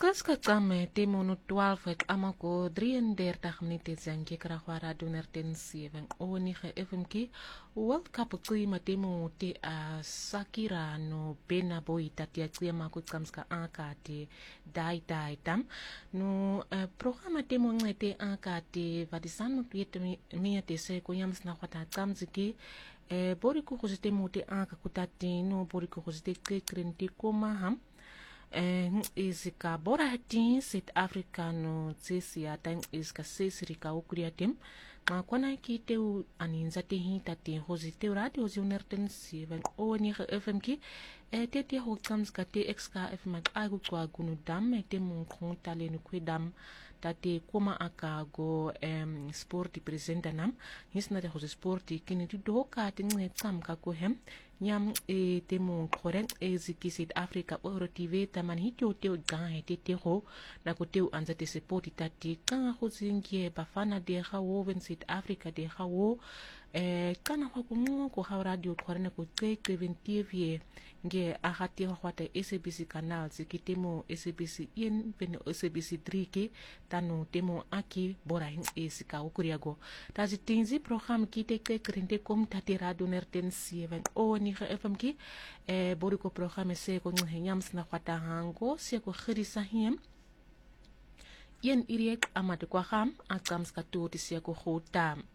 Kaskakame temo 12 amako 33 minute zange karakwara doner ten 7 onige FMK World Cup klima temo te a Sakira no bena boy tatia klima ko kamska akate dai tam no programa temo ngete akate vadisano tuete mia te se ko yams na kwata kamziki bori ko temo te aka kutati no bori ko te krenti koma ham isika bora hati South Africa no tsesia tang iska sesrika ukuriatim ma kwana ki teu aninza te hita te hozi teu radio zi unerten si van o ni FMK te ho kams ka te exka FMK agu kwa gunu dam te mon konta le no kwedam tate koma akago sporti presenta nam hisna de hozi sporti kini tu doka te nge tsam ka ko hem nyam temo koreng ziki South Africa oro TV taman hitio teo gae te ho na ko teo anza te support tati kanga ho zingie bafana de hawo South Africa de hawo kana ho ko ha radio korena ko te preventive nge ahati ho kwata SABC canal ziki temo SABC yen pen SABC 3 ke tano temo aki bora hin esika ukuriago tazi tinzi program ki te krente kom tati radio nerten 7 o ni FMK boriko programme se ko nyams na kwata hango se ko khirisa hiem yen iriek amade kwa ham akams ka to se ko khotam